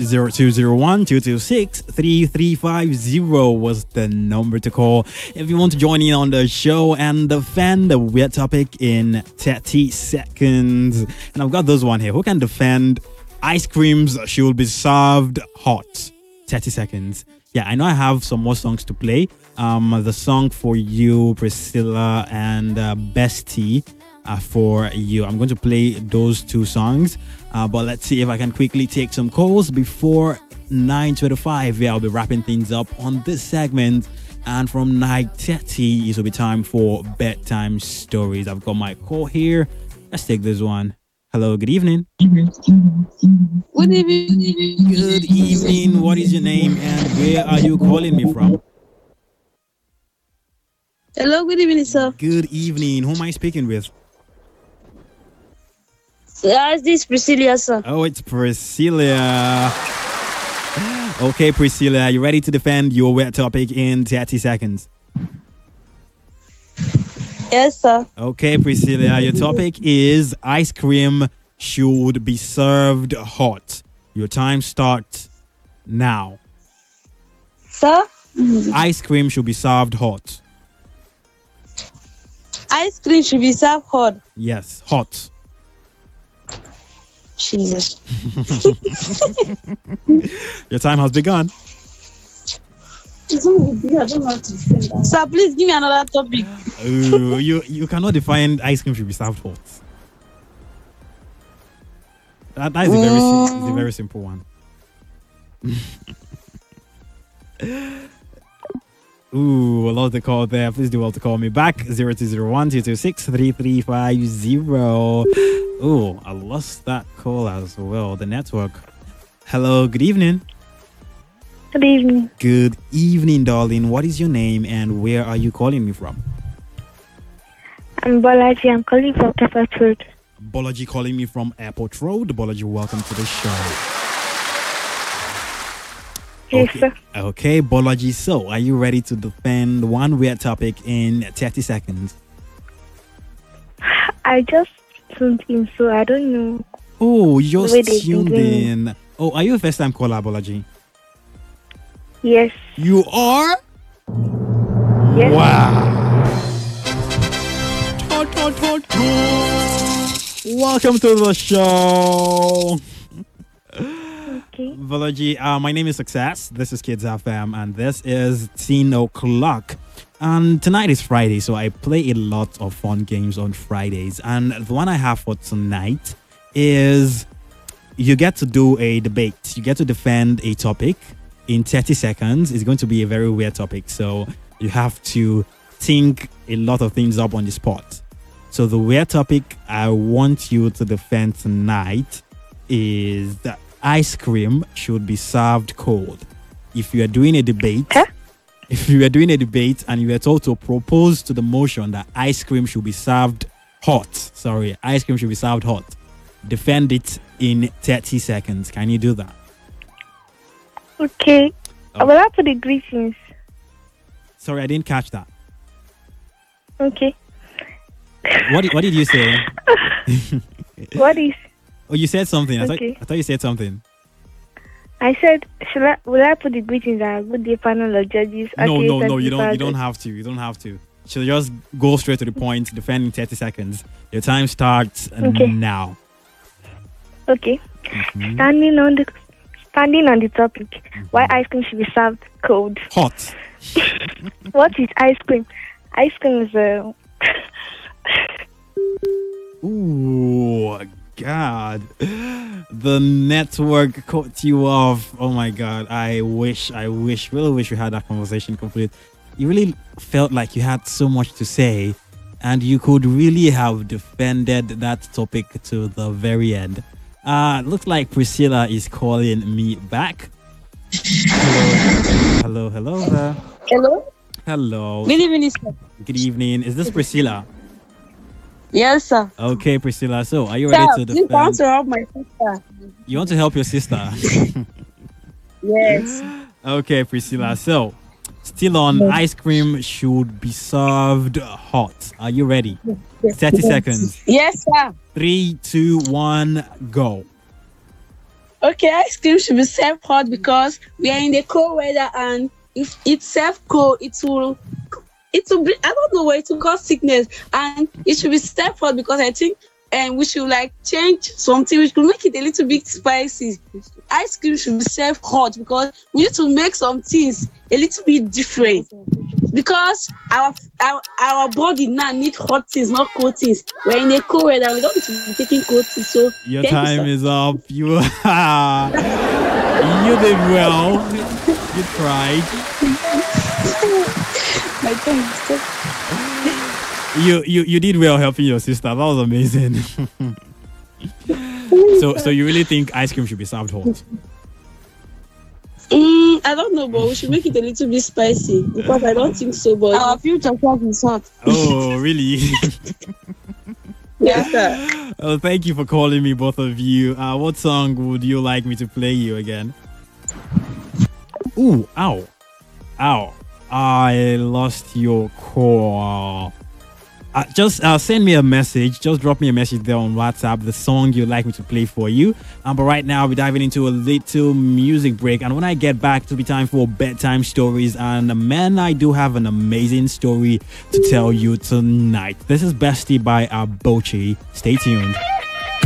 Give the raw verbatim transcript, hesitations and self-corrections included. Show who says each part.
Speaker 1: zero two zero one, two two six, three three five zero was the number to call if you want to join in on the show and defend the weird topic in thirty seconds. And I've got this one here. Who can defend ice creams should be served hot? thirty seconds. Yeah, I know I have some more songs to play. Um, the song for you, Priscilla, and uh, Bestie uh, for you. I'm going to play those two songs. Uh, but let's see if I can quickly take some calls before nine twenty-five. Yeah, I'll be wrapping things up on this segment. And from nine thirty, it will be time for bedtime stories. I've got my call here. Let's take this one. Hello, good evening.
Speaker 2: Good evening.
Speaker 1: Good evening. What is your name and where are you calling me from?
Speaker 2: Hello, good evening, sir.
Speaker 1: Good evening. Who am I speaking with?
Speaker 2: Yeah, this is Priscilla, sir.
Speaker 1: Oh, it's Priscilla. Okay, Priscilla, are you ready to defend your wet topic in thirty seconds?
Speaker 2: Yes, sir.
Speaker 1: Okay, Priscilla, your topic is ice cream should be served hot. Your time starts now.
Speaker 2: Sir?
Speaker 1: Ice cream should be served hot.
Speaker 2: Ice cream should be served hot.
Speaker 1: Yes, hot.
Speaker 2: Jesus.
Speaker 1: Your time has begun.
Speaker 2: Sir, please give me another topic.
Speaker 1: Ooh, you, you cannot define ice cream should be served hot. That, that is, a very, sim- is a very simple one. Ooh, I lost the call there. Please do well to call me back. zero two zero one, two two six, three three five zero. Ooh, I lost that call as well. The network. Hello, good evening.
Speaker 3: Good evening.
Speaker 1: Good evening, darling. What is your name and where are you calling me from?
Speaker 3: I'm Bolaji. I'm calling from Airport Road.
Speaker 1: Bolaji calling me from Airport Road. Bolaji, welcome to the show.
Speaker 3: Yes,
Speaker 1: Okay.
Speaker 3: sir.
Speaker 1: Okay, Bolaji. So, are you ready to defend one weird topic in thirty seconds?
Speaker 3: I just tuned in, so I don't know.
Speaker 1: Oh, you
Speaker 3: The way
Speaker 1: just
Speaker 3: they
Speaker 1: tuned
Speaker 3: begin.
Speaker 1: in. Oh, are you a first time caller, Bolaji?
Speaker 3: Yes.
Speaker 1: You are?
Speaker 3: Yes.
Speaker 1: Wow. Tot, tot, tot, tot. Welcome to the show.
Speaker 3: Okay.
Speaker 1: Bolaji, uh, my name is Success. This is Kids F M, and this is ten o'clock. And tonight is Friday, so I play a lot of fun games on Fridays. And the one I have for tonight is you get to do a debate. You get to defend a topic in thirty seconds. It's going to be a very weird topic, so you have to think a lot of things up on the spot. So the weird topic I want you to defend tonight is that ice cream should be served cold. If you are doing a debate,
Speaker 3: Huh?
Speaker 1: if you are doing a debate and you are told to propose to the motion that ice cream should be served hot, sorry, ice cream should be served hot, defend it in thirty seconds. Can you do that?
Speaker 3: Okay.
Speaker 1: Oh.
Speaker 3: Well, I put the greetings.
Speaker 1: Sorry, I didn't catch that.
Speaker 3: Okay.
Speaker 1: What did, what did you say?
Speaker 3: What is?
Speaker 1: Oh, you said something. I thought,
Speaker 3: Okay.
Speaker 1: I thought you said something.
Speaker 3: I said, should I, will I put the greetings and good day panel of judges?
Speaker 1: No,
Speaker 3: Okay,
Speaker 1: no,
Speaker 3: thank
Speaker 1: no. You don't. You
Speaker 3: Father.
Speaker 1: don't have to. You don't have to. So just go straight to the point. Defend in thirty seconds. Your time starts
Speaker 3: Okay.
Speaker 1: now.
Speaker 3: Okay.
Speaker 1: Mhm.
Speaker 3: Standing on the standing on the topic, why ice cream should be served cold?
Speaker 1: Hot.
Speaker 3: What is ice cream? Ice cream is uh,
Speaker 1: Ooh, God. The network cut you off. Oh my God. I wish, I wish, really wish we had that conversation complete. You really felt like you had so much to say and you could really have defended that topic to the very end. Uh, looks like Priscilla is calling me back. Hello, hello, hello there.
Speaker 2: Hello?
Speaker 1: Hello.
Speaker 2: Good evening, sir.
Speaker 1: Good evening. Is this Priscilla?
Speaker 2: Yes, sir.
Speaker 1: Okay, Priscilla. So, are you ready
Speaker 2: Sir,
Speaker 1: to
Speaker 2: please
Speaker 1: defend?
Speaker 2: answer help my sister.
Speaker 1: You want to help your sister?
Speaker 2: Yes.
Speaker 1: Okay, Priscilla. So, still on, ice cream should be served hot. Are you ready? thirty seconds.
Speaker 2: Yes, sir.
Speaker 1: Three, two, one, go.
Speaker 2: Okay, ice cream should be served hot because we are in the cold weather, and if it's served cold, it will it will bring, I don't know why it will cause sickness, and it should be served hot because I think and we should like change something which could make it a little bit spicy. Ice cream should be served hot because we need to make some things a little bit different. Because our our, our body now need hot things, not cold things. We're in a cold weather, we don't need to be taking cold things. So
Speaker 1: Your
Speaker 2: thank you,
Speaker 1: time
Speaker 2: sir.
Speaker 1: is up. You you did well. You tried.
Speaker 2: My turn is so-
Speaker 1: You you you did well helping your sister. That was amazing. so so you really think ice cream should be served hot?
Speaker 2: Mm, I don't know, but we should make it a little bit spicy because I don't think so. But our future self is hot.
Speaker 1: Oh really?
Speaker 2: Yes, sir.
Speaker 1: Oh, thank you for calling me, both of you. Uh, what song would you like me to play you again? Ooh, ow, ow! I lost your call. Uh, just uh, send me a message. Just drop me a message there on WhatsApp, the song you'd like me to play for you. Um, but right now, we're diving into a little music break. And when I get back, it'll be time for bedtime stories. And man, I do have an amazing story to tell you tonight. This is Bestie by Abochi. Stay tuned.